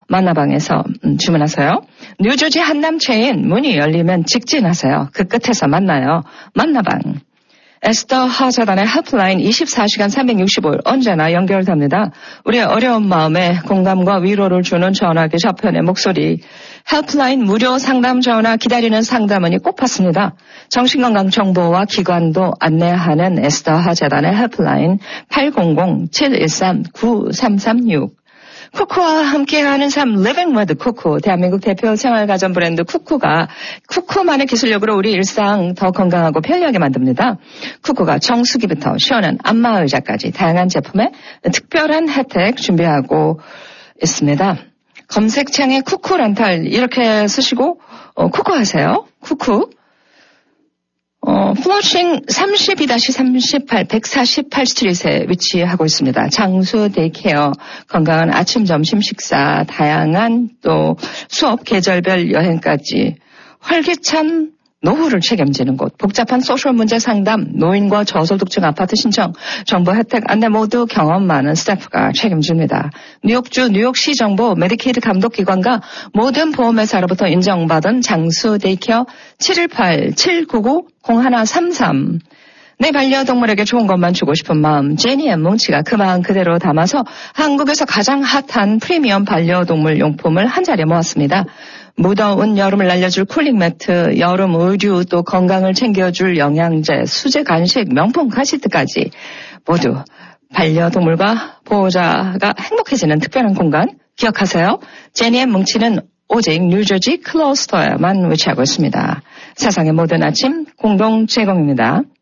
만나방에서 주문하세요. 뉴저지 한남체인 문이 열리면 직진하세요. 그 끝에서 만나요. 만나방. 에스더 하자단의 헬프라인 24시간 365일 언제나 연결됩니다. 우리의 어려운 마음에 공감과 위로를 주는 전화기 저편의 목소리. 헬프라인 무료 상담 전화 기다리는 상담원이 꼭 받습니다. 정신건강 정보와 기관도 안내하는 에스더 하자단의 헬프라인 800-713-9336. 쿠쿠와 함께하는 삶 Living with 쿠쿠. 대한민국 대표 생활가전 브랜드 쿠쿠가 쿠쿠만의 기술력으로 우리 일상 더 건강하고 편리하게 만듭니다. 쿠쿠가 정수기부터 시원한 안마의자까지 다양한 제품에 특별한 혜택 준비하고 있습니다. 검색창에 쿠쿠 렌탈 이렇게 쓰시고 쿠쿠 하세요. 쿠쿠. 플러싱 32-38 148스트릿에 위치하고 있습니다. 장수 데이케어, 건강한 아침, 점심 식사, 다양한 또 수업, 계절별 여행까지 활기찬 노후를 책임지는 곳, 복잡한 소셜 문제 상담, 노인과 저소득층 아파트 신청, 정보 혜택 안내 모두 경험 많은 스태프가 책임집니다. 뉴욕주 뉴욕시 정부 메디케이드 감독기관과 모든 보험회사로부터 인정받은 장수 데이케어 718-799-0133. 내 반려동물에게 좋은 것만 주고 싶은 마음, 제니의 뭉치가 그 마음 그대로 담아서 한국에서 가장 핫한 프리미엄 반려동물 용품을 한 자리에 모았습니다. 무더운 여름을 날려줄 쿨링 매트, 여름 의류, 또 건강을 챙겨줄 영양제, 수제 간식, 명품 가시트까지 모두 반려동물과 보호자가 행복해지는 특별한 공간 기억하세요. 제니의 뭉치는 오직 뉴저지 클로스터에만 위치하고 있습니다. 세상의 모든 아침 공동 제공입니다.